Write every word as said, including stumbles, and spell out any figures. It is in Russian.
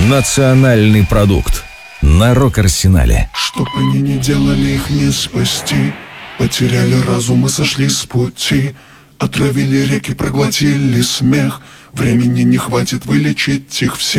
Национальный продукт на Рок-Арсенале. Чтоб они не делали, их не спасти. Потеряли разум и сошли с пути. Отравили реки, проглотили смех. Времени не хватит вылечить их всех.